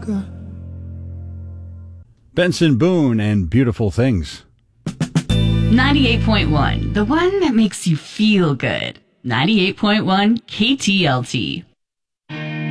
Benson Boone and Beautiful Things. 98.1, the one that makes you feel good. 98.1 KTLT.